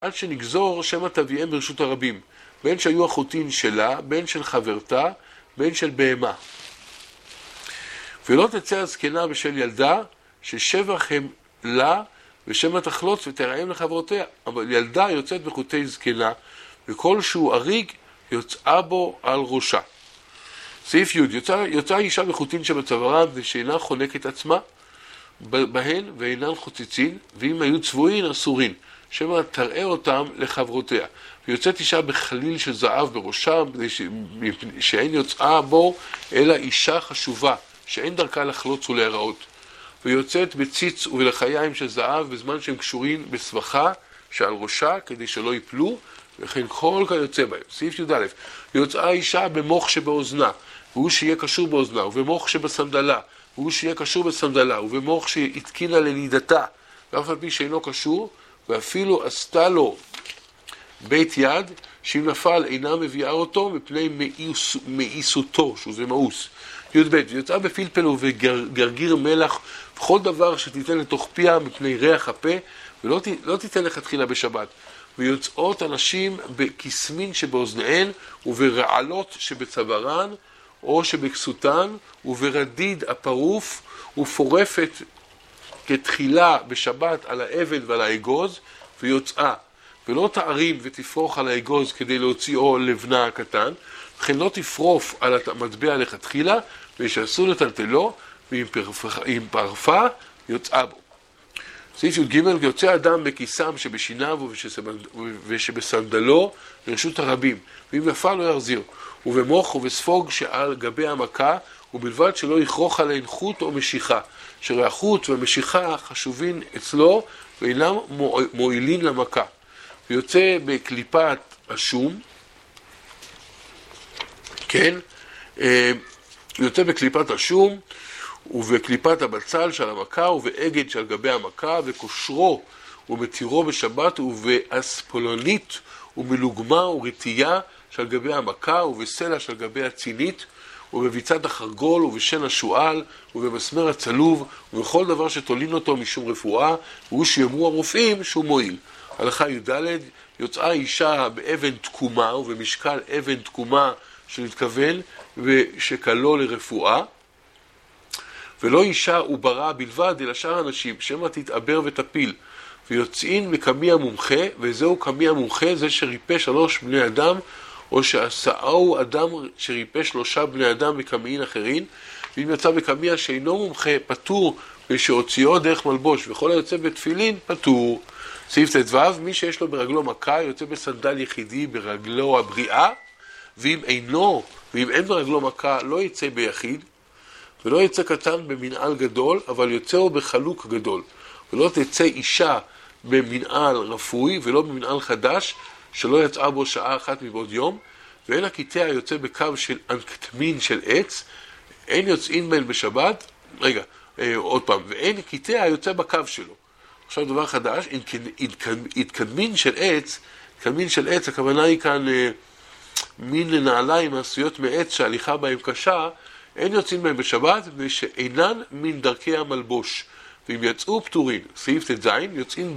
עד שנגזור שמא תביאם ברשות הרבים, בין שהיו החוטין שלה, בין של חברתה, בין של בהמה. ולא תצא הזקנה בשל ילדה, ששבח הם לה, ושמא תחלוץ ותרעם לחברותיה. אבל ילדה יוצאת בחוטי זקנה, וכל שהוא אריג יוצאה בו על ראשה. סעיף י' יוצאה אישה בחוטין שבצווארם, ושאינה חונקת עצמה בהן, ואינן חוצצין, ואם היו צבועים אסורין, שמא תראה אותם לחברותיה. ויוצאת אישה בחליל של זהב בראשה, שאין יוצאה בו, אלא אישה חשובה, שאין דרכה לחלוץ ולהיראות. ויוצאת בציץ ובלחיים של זהב, בזמן שהם קשורים בסבכה שעל ראשה, כדי שלא ייפלו, וכן כל כיוצא בהם. סעיף י"א יוצאה אישה במוח שבאוזנה, והוא שיהיה קשור באוזנה, ובמוח שבסנדלה, והוא שיהיה קשור בסנדלה, ובמוח שהתקינה לנידתה, ואף על פי שאינו קשור, ואפילו עשתה לו בית יד, שאם נפל אינה מביאה אותו מפני מאיסותו, שזה מאוס. י"ב יוצאה בפלפל ובגרגיר מלח, וכל דבר שתיתן לתוך פיה מפני ריח הפה, ולא תיתן לכתחילה בשבת. ויוצאות אנשים בכסמין שבאוזניהן, וברעלות שבצווארן, או שבכסותן, וברדיד הפרוף, ופורפת כתחילה בשבת על האבן ועל האגוז, ויוצאה. ולא תערים ותפרוך על האגוז כדי להוציאו לבנה הקטן, וכן לא תפרוף על המטבע לכתחילה, וישעשו לטלטלו, ועם פרפה יוצאה בו. סעיף י"ג יוצא אדם בכיסם שבשיניו ושבסנדלו לרשות הרבים, ואם נפל לא יחזיר, ובמוח ובספוג שעל גבי המכה, ובלבד שלא יכרוך עליהן חוט או משיכה, שראה החוט והמשיכה חשובים אצלו, ואינם מועילים למכה. ויוצא בקליפת השום, כן, יוצא בקליפת השום, ובקליפת הבצל של המכה, ובאגד של גבי המכה, וקושרו ומתירו בשבת, ובאספולונית ומלוגמה ורתייה של גבי המכה, ובסלע של גבי הצינית, ובביצת החרגול, ובשן השואל, ובמסמר הצלוב, ובכל דבר שתולין אותו משום רפואה, והוא שיאמרו הרופאים שהוא מועיל. הלכה י"ד יוצאה אישה באבן תקומה, ובמשקל אבן תקומה שנתכוון, ושקלו לרפואה, ולא אישה וברא בלבד, אלא שאר אנשים, שמא תתעבר ותפיל, ויוצאין מקמי המומחה, וזהו קמי המומחה, זה שריפא 3 בני אדם, או שעשאו אדם שריפא 3 בני אדם בקמיים אחרים, ואם יצא בקמיה שאינו מומחה פטור, ושהוציאו דרך מלבוש, וכל היוצא בתפילין פטור. סעיף ט"ו, מי שיש לו ברגלו מכה, יוצא בסנדל יחידי ברגלו הבריאה, ואם אין ברגלו מכה, לא יצא ביחיד, ולא יצא קטן במנעל גדול, אבל יוצאו בחלוק גדול. ולא תצא אישה במנעל רפוי, ולא במנעל חדש, שלא יצאה בו שעה אחת מבעוד יום, ואין הקיטע יוצא בקו של אנקטמין של עץ, אין יוצאים בהן בשבת, ואין קיטע יוצא בקו שלו. עכשיו דבר חדש, התקדמין של עץ, התקדמין של עץ, הכוונה היא כאן מין נעליים עשויות מעץ שההליכה בהם קשה, אין יוצאים בהם בשבת, ושאינן מן דרכי המלבוש. ואם יצאו פטורים, סעיף ט"ז, יוצאים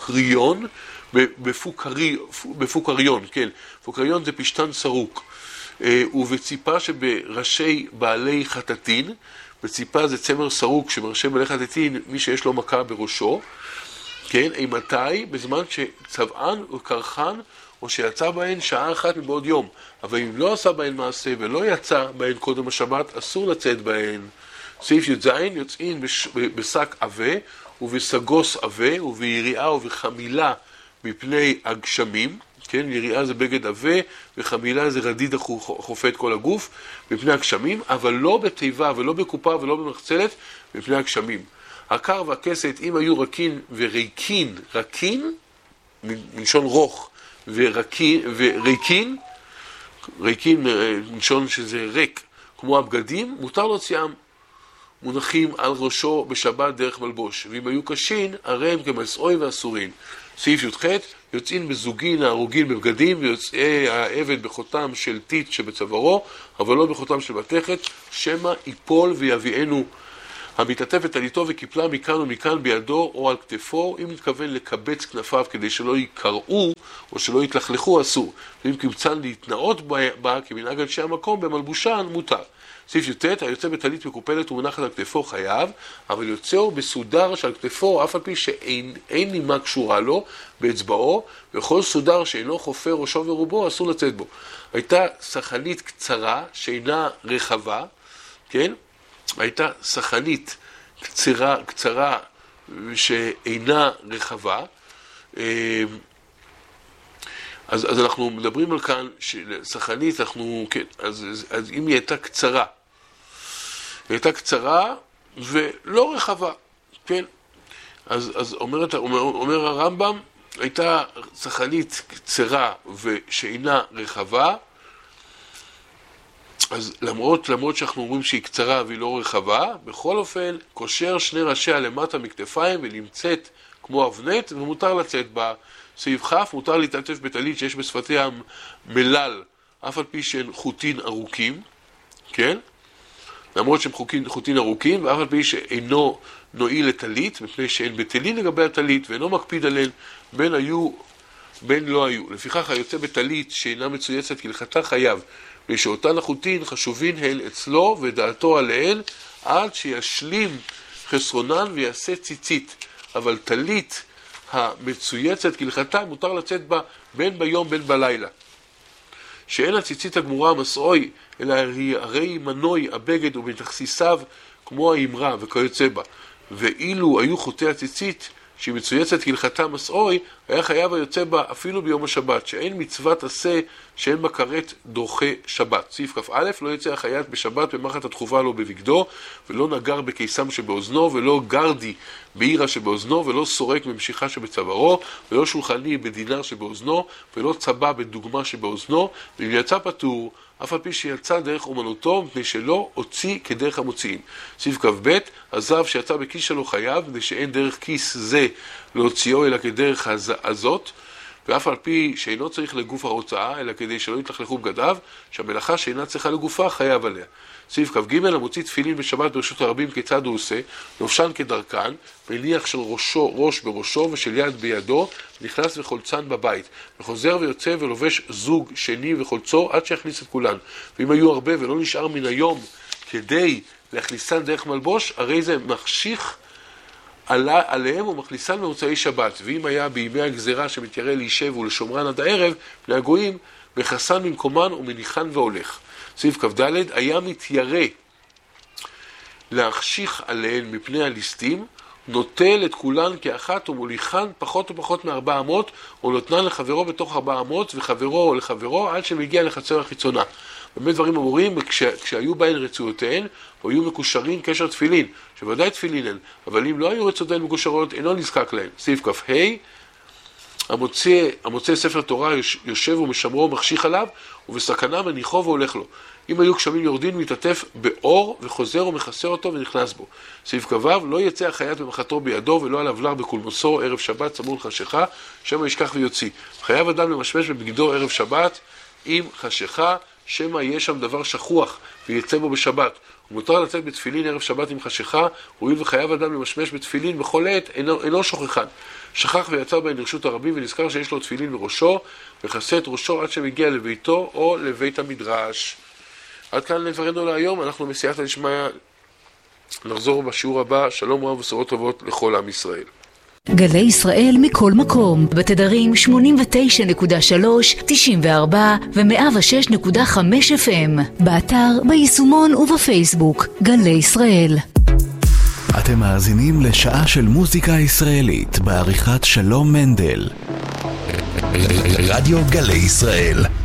בפוקריון, כן, פוקריון זה פשטן סרוק, ובציפה שבראשי בעלי חטטין, בציפה זה צמר סרוק שבראשי בעלי חטטין, מי שיש לו מכה בראשו, כן, אימתי, בזמן שצבען וקרחן, או שיצא בהן שעה אחת מבעוד יום, אבל אם לא עשה בהן מעשה ולא יצא בהן קודם השבת, אסור לצאת בהן. סעיף י"ז, יוצאים בשק עבה ובסגוס עבה וביריעה ובחמילה מפני הגשמים, כן, יריעה זה בגד עבה וחמילה זה רדיד החופה את כל הגוף מפני הגשמים, אבל לא בתיבה ולא בקופה ולא במחצלת מפני הגשמים. הקר והכסת, אם היו רקין וריקין, רקין, מלשון רוך, וריקין, מלשון שזה ריק, כמו הבגדים, מותר להוציאם מונחים על ראשו בשבת דרך מלבוש, ואם היו קשין, הרי הם כמסעוי ואסורין. סעיף י"ח, יוצאים בזוגין ההרוגין בבגדים, ויוצאי העבד בחותם של טיט שבצווארו, אבל לא בחותם של מתכת, שמא ייפול ויביאנו המתעטף בטליתו וקיפלה מכאן ומכאן בידו או על כתפו, אם מתכוון לקבץ כנפיו כדי שלא יקראו או שלא יתלכלכו, אסור. ואם קמצן להתנאות בה כמנהג אנשי המקום במלבושן, מותר. סעיף י"ט, היוצא בטלית מקופלת ומונחת על כתפו חייב, אבל יוצאו בסודר שעל כתפו, אף על פי שאין נימה קשורה לו באצבעו, וכל סודר שאינו חופר ראשו ורובו, אסור לצאת בו. הייתה סחנית קצרה שאינה רחבה, כן? הייתה סחנית קצרה שאינה רחבה. אז אנחנו מדברים על כאן שסחנית, כן, אז אם היא הייתה קצרה ולא רחבה, כן? אז אומר הרמב"ם, הייתה סחנית קצרה ושאינה רחבה, אז למרות שאנחנו אומרים שהיא קצרה והיא לא רחבה, בכל אופן קושר שני ראשיה למטה מכתפיים ונמצאת כמו אבנט, ומותר לצאת בה. סעיף כ', מותר להתעטף בטלית שיש בשפתיה מלל, אף על פי שהן חוטין ארוכים, כן? למרות שהן חוטין ארוכים, ואף על פי שאינו נועיל לטלית, מפני שאין בטלין לגבי הטלית, ואינו מקפיד עליהן, בין היו, בין לא היו. לפיכך היוצא בטלית שאינה מצויצת כהלכתה חייב, ושאותן החוטין חשובין הן אצלו ודעתו עליהן, עד שישלים חסרונן ויעשה ציצית. אבל טלית המצויצת כהלכתה מותר לצאת בה בין ביום בין בלילה. שאין הציצית הגמורה מסעוי, אלא הרי מנוי הבגד ומתכסיסיו כמו האמרה וכיוצא בה. ואילו היו חוטי הציצית שהיא מצויצת כהלכתה מסעוי, היה חייב היוצא בה אפילו ביום השבת, שאין מצוות עשה שאין בה כרת דוחה שבת. סעיף כ"א, לא יצא החייט בשבת במחט התחובה לו בבגדו, ולא נגר בקיסם שבאוזנו, ולא גרדי בעירה שבאוזנו, ולא סורק במשיכה שבצווארו, ולא שולחני בדינר שבאוזנו, ולא צבא בדוגמה שבאוזנו, ואם יצא פטור, אף על פי שיצא דרך אומנותו, מפני שלא הוציא כדרך המוציאים. סעיף כ"ב, הזהב שיצא בכיס שלו חייב, מפני שאין דרך כיס זה להוציאו אלא כדרך הזאת, ואף על פי שאינו צריך לגוף ההוצאה, אלא כדי שלא יתלכלכו בגדיו, שהמלאכה שאינה צריכה לגופה חייב עליה. סעיף כ"ג, המוציא תפילין בשבת ברשות הרבים כיצד הוא עושה, נופשן כדרכן, מניח של ראש בראשו ושל יד בידו, נכנס וחולצן בבית, וחוזר ויוצא ולובש זוג שני וחולצו עד שיכניס את כולן. ואם היו הרבה ולא נשאר מן היום כדי להכניסן דרך מלבוש, הרי זה מחשיך עליהם ומכניסן ממוצאי שבת. ואם היה בימי הגזרה שמתיירא להישב ולשומרן עד הערב, בני הגויים מכסן ממקומן ומניחן והולך. סעיף כ"ד, היה מתיירא להחשיך עליהן מפני הליסטים, נוטל את כולן כאחת ומוליכן פחות ופחות מ400, או נותנן לחברו בתוך 400 וחברו לחברו עד שמגיע לחצר החיצונה. באמת דברים אמורים, כשהיו בהן רצויותיהן, או היו מקושרים קשר תפילין, שוודאי תפילין הן, אבל אם לא היו רצויותיהן מקושרות, אינו נזקק להן. סעיף כ"ה, המוצא ספר תורה יושב ומשמרו ומחשיך עליו, ובסכנה מניחו והולך לו. אם היו גשמים יורדים, מתעטף באור וחוזר ומכסה אותו ונכנס בו. סעיף כ"ו, לא יצא החייט במחתו בידו ולא על אבלר בקולמוסו ערב שבת צמוד חשיכה, שמא ישכח ויוציא. חייב אדם למשמש בבגדו ערב שבת עם חשיכה, שמא יהיה שם דבר שכוח ויצא בו בשבת. ומותר לצאת בתפילין ערב שבת עם חשיכה, הואיל וחייב אדם למשמש בתפילין בכל עת, אינו שוכחן. שכח ויצא בהן לרשות הרבים ונזכר שיש לו תפילין בראשו, וכסה את ראשו עד שמגיע לביתו או לבית המדרש. עד כאן לדברנו להיום, אנחנו בסייעתא דשמיא נחזור בשיעור הבא. שלום רב ובשורות טובות לכל עם ישראל. גלי ישראל מכל מקום, בתדרים 89.3, 94 ו-106.5 FM, באתר, ביישומון ובפייסבוק, גלי ישראל. אתם מאזינים לשעה של מוזיקה ישראלית בעריכת שלום מנדל. רדיו גלי ישראל.